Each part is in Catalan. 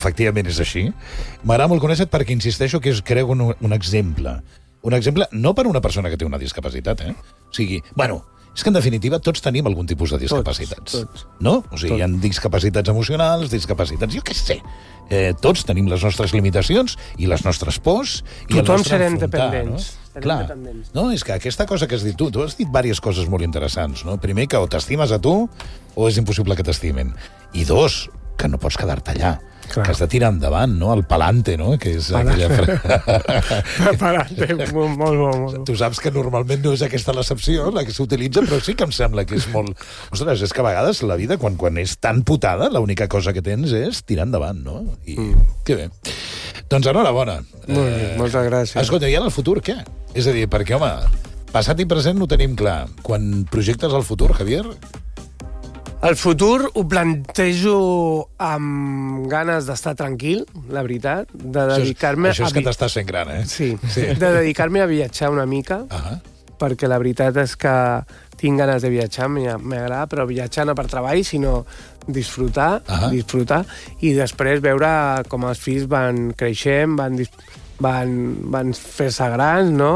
efectivament és així. M'agrada molt conèixer perquè insisteixo que creu un exemple. Un exemple no per una persona que té una discapacitat, O sigui, bueno, és que en definitiva tots tenim algun tipus de discapacitats. Tots. No? O sigui, hi ha discapacitats emocionals, discapacitats, jo què sé. Tots tenim les nostres limitacions i les nostres pors. Tothom serem dependents. No? Clar, no? És que aquesta cosa que has dit tu has dit diverses coses molt interessants, no? Primer, que o t'estimes a tu o és impossible que t'estimen. I dos, que no pots quedar-te allà. Clar. Que has de tirar endavant, no? El palante, no? Que és aquella... Palante, molt. Tu saps que normalment no és aquesta l'accepció, la que s'utilitza, però sí que em sembla que és molt... Ostres, és que a vegades la vida, quan és tan putada, l'única cosa que tens és tirar endavant, no? I que bé. Doncs enhorabona. Molt bé, moltes gràcies. Escolta, i ara el futur, què? És a dir, perquè, home, passat i present ho tenim clar. Quan projectes el futur, Javier... El futur ho plantejo amb ganes d'estar tranquil, la veritat, de dedicar-me... Això és que t'estàs fent gran, Sí, de dedicar-me a viatjar una mica, perquè la veritat és que tinc ganes de viatjar, m'agrada, però viatjar no per treball, sinó disfrutar, i després veure com els fills van creixent, van fer-se grans, no?,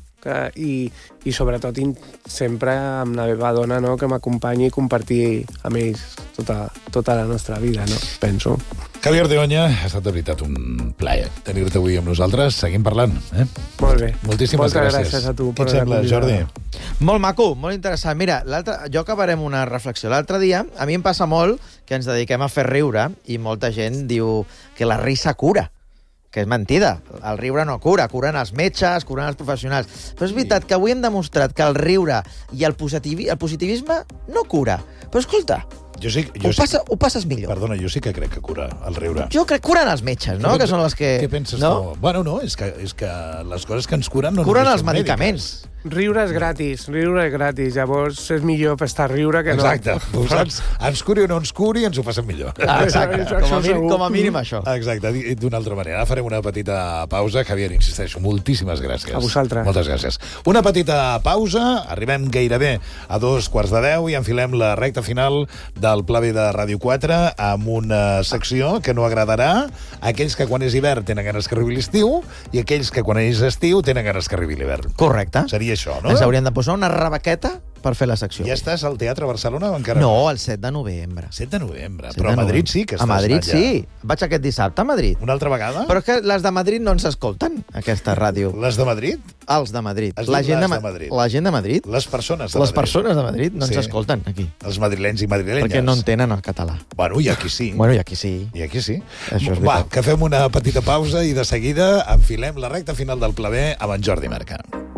i sobretot sempre amb la meva dona, no?, que m'acompanyi i compartir amb ells tota la nostra vida, no?, penso. Javier de Oña, ha estat de veritat un plaer tenir-te avui amb nosaltres. Seguim parlant, Molt bé. Moltíssimes gràcies. Moltes gràcies a tu. Què et sembla, Jordi? Molt maco, molt interessant. Mira, jo acabarem una reflexió. L'altre dia, a mi em passa molt que ens dediquem a fer riure i molta gent diu que la risa cura, que és mentida. El riure no cura, curen els metges, curen els professionals. Però és veritat que avui hem demostrat que el riure i el positivisme no cura. Però escolta, ho passes millor. Perdona, jo sí que crec que cura el riure. Jo crec que curen els metges, no? Que són els que... Què penses tu? Bueno, no, és que les coses que ens curen no curen només els són medicaments. Riure és gratis, llavors és millor estar a riure que no. Exacte, ens curi o no ens curi, ens ho passem millor. Exacte, com a mínim això. Exacte, d'una altra manera. Ara farem una petita pausa. Javier, insisteixo, moltíssimes gràcies. A vosaltres. Moltes gràcies. Una petita pausa, arribem gairebé a 2:45 i enfilem la recta final del Pla B de Ràdio 4 amb una secció que no agradarà a aquells que quan és hivern tenen ganes que arribi l'estiu i aquells que quan és estiu tenen ganes que arribi l'hivern. Correcte. Seria això, no? Ens haurien de posar una rebaqueta per fer la secció. Ja estàs al Teatre Barcelona o encara no? El 7 de novembre. 7 de novembre. Però a Madrid sí que estàs allà. A Madrid allà. sí. Vaig aquest dissabte a Madrid. Una altra vegada? Però és que les de Madrid no ens escolten, aquesta ràdio. Les de Madrid? Els de Madrid. La gent de Madrid. La gent de Madrid. Les persones de Madrid. Les persones de Madrid no ens escolten aquí. Els madrilenys i madrilenyes. Perquè no entenen el català. Bueno, i aquí sí. Bueno, i aquí sí. I aquí sí. Això és Va, veritat. que fem una petita pausa i de seguida enfilem la recta final del Pla B amb en Jordi Marca.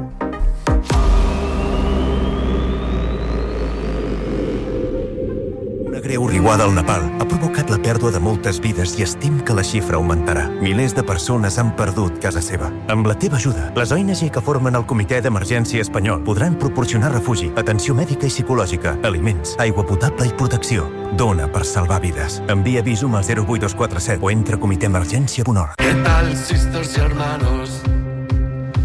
Una greu riuada al Nepal ha provocat la pèrdua de moltes vides i estim que la xifra augmentarà. Milers de persones han perdut casa seva. Amb la teva ajuda, les ONG que formen el Comitè d'Emergència Espanyol podran proporcionar refugi, atenció mèdica i psicològica, aliments, aigua potable i protecció. Dona per salvar vides. Envia Visum al 08247 o entra a comitéemergència.org. ¿Qué tal, sisters y hermanos?